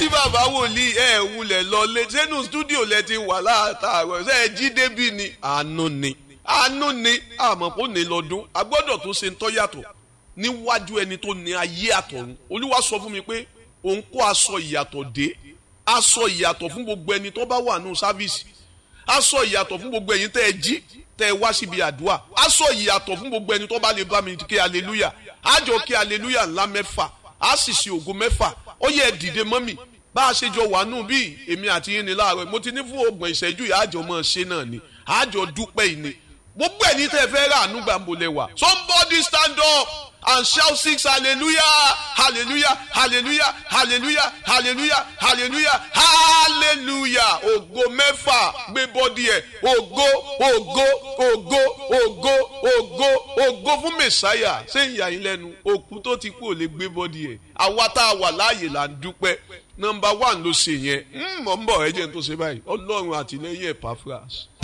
ní bàbá wòlíì wulẹ̀ lọ lé sẹ́nu stúdíò lẹ ti wà látàárọ̀ ṣe jí débì ni àánú ni àmọ́ kò ní lọ́dún a gbọ́dọ̀ tó ṣe ń tọ́ yàtọ̀ níwájú ẹni tó ní ayé àtọ̀run. Olúwa sọ fún mi pé òun kó aṣọ ìyàtọ̀ dé, aṣọ ìyàtọ̀ fún gbogbo ẹni tó bá wà nù sáfíìsì, aṣọ ìyàtọ̀ fún gbogbo ẹ̀yin tẹ́ ẹ jí tẹ́ ẹ wá síbi àdúrà, aṣọ ìyàtọ̀ fún gbogbo ẹni tó bá lè bá mi kí hallelujah, àjọ kí hallelujah ńlá mẹ́fà á sì ṣe ògo mẹ́fà. Ó yẹ dìde mọ́mì bá a ṣe jọ wà nù bí èmi àti yín ni láàárọ̀ mo ti ní fún ọgbọ̀n ìṣẹ́jú yìí àjọ mọ́ ṣe náà ni àjọ dúpẹ́ yìí ni gbogbo ẹni tẹ́ fẹ́ rà àánú gbàǹbò lẹ́wà. Somebody stand up and shout 6 hallelujah hallelujah hallelujah hallelujah hallelujah hallelujah hallelujah. Ògo mẹ́fà gbé bọ́dí ẹ̀ ògo ògo ògo ògo ògo ògo fún mẹ̀sáyà. ṣé ìyá yín lẹ́nu òkú tó ti kú ò lè gbé bọ́dí ẹ̀ àwa tá a wà láàyè là ń dúpẹ́. Number 1 ló ṣe yẹn mọ̀ ń bọ̀ ẹ jẹ́ n tó ṣe báyìí Ọlọ́run àtìlẹ́yìn Epaphras.